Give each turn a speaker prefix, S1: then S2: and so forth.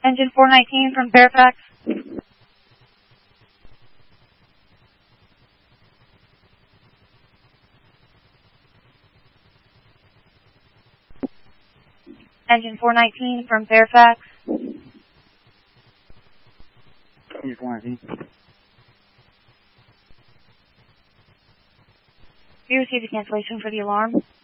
S1: Engine 419 from Fairfax. Engine 419 from Fairfax.
S2: Engine 419.
S1: You received a cancellation for the alarm.